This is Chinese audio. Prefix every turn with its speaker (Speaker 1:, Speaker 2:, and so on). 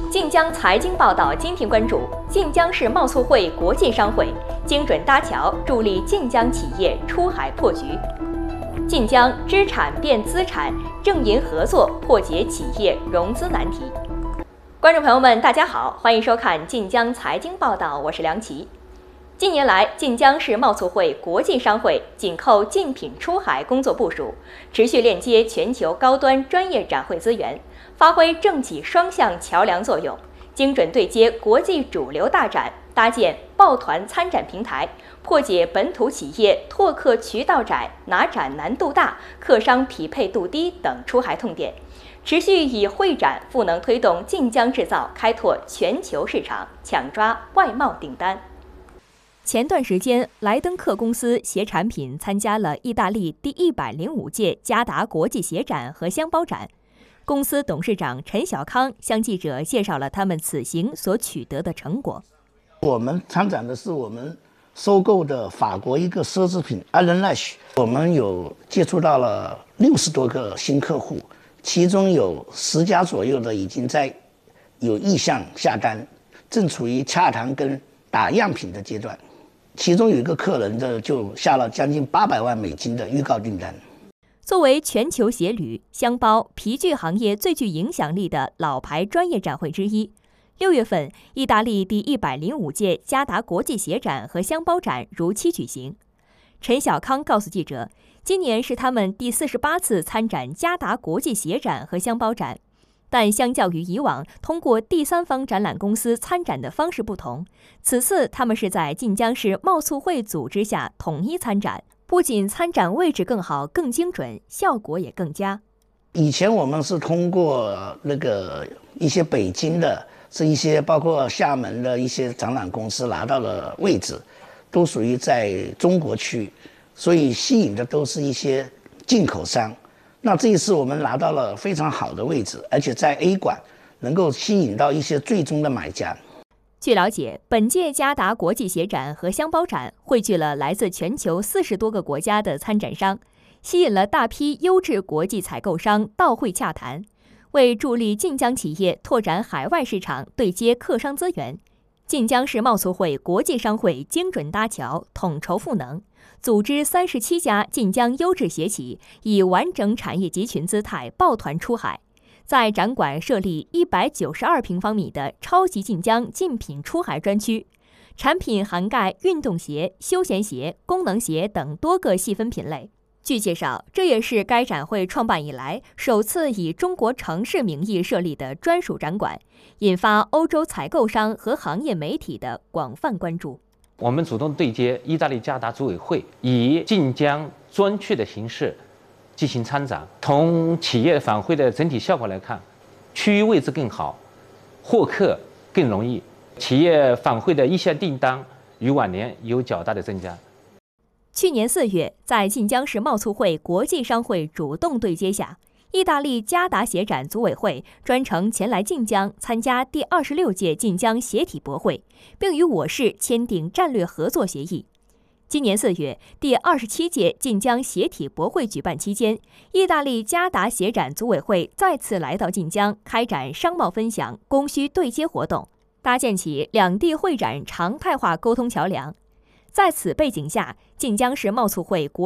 Speaker 1: 晋江财经报道今天关注：晋江市贸促会国际商会精准搭桥，助力晋江企业出海破局。晋江知产变资产，正银合作破解企业融资难题。观众朋友们，大家好，欢迎收看晋江财经报道，我是梁琦。近年来，晋江市贸促会国际商会紧扣竞品出海工作部署，持续链接全球高端专业展会资源，发挥政企双向桥梁作用，精准对接国际主流大展，搭建抱团参展平台，破解本土企业拓客渠道窄、拿展难度大、客商匹配度低等出海痛点，持续以会展赋能推动晋江制造开拓全球市场，抢抓外贸订单。前段时间，莱登克公司携产品参加了意大利第105届嘉达国际鞋展和箱包展。公司董事长陈小康向记者介绍了他们此行所取得的成果。
Speaker 2: 我们参展的是我们收购的法国一个奢侈品 Allen Lash， 我们有接触到了60多个新客户，其中有10家左右的已经有意向下单，正处于洽谈跟打样品的阶段。其中有一个客人就下了将近800万美金的预告订单。
Speaker 1: 作为全球鞋履、箱包、皮具行业最具影响力的老牌专业展会之一，6月份，意大利第105届嘉达国际鞋展和箱包展如期举行。陈小康告诉记者，今年是他们第48次参展嘉达国际鞋展和箱包展。但相较于以往通过第三方展览公司参展的方式不同，此次他们是在晋江市贸促会组织下统一参展，不仅参展位置更好、更精准，效果也更佳。
Speaker 2: 以前我们是通过一些北京的，是一些包括厦门的一些展览公司拿到了位置，都属于在中国区，所以吸引的都是一些进口商。那这一次我们拿到了非常好的位置，而且在 A 馆能够吸引到一些最终的买家。
Speaker 1: 据了解，本届嘉达国际鞋展和箱包展汇聚了来自全球40多个国家的参展商，吸引了大批优质国际采购商到会洽谈，为助力晋江企业拓展海外市场、对接客商资源，晋江市贸促会国际商会精准搭桥，统筹赋能，组织37家晋江优质鞋企以完整产业集群姿态抱团出海，在展馆设立192平方米的超级晋江竞品出海专区，产品涵盖运动鞋、休闲鞋、功能鞋等多个细分品类。据介绍，这也是该展会创办以来首次以中国城市名义设立的专属展馆，引发欧洲采购商和行业媒体的广泛关注。
Speaker 3: 我们主动对接意大利嘉达组委会，以晋江专区的形式进行参展。从企业返回的整体效果来看，区域位置更好，获客更容易，企业返回的意向订单与往年有较大的增加。
Speaker 1: 去年4月，在晋江市贸促会国际商会主动对接下，意大利嘉达鞋展组委会专程前来晋江参加第26届晋江鞋体博会，并与我市签订战略合作协议。今年4月，第27届晋江鞋体博会举办期间，意大利嘉达鞋展组委会再次来到晋江，开展商贸分享、供需对接活动，搭建起两地会展常态化沟通桥梁。在此背景下，晋江市贸促会国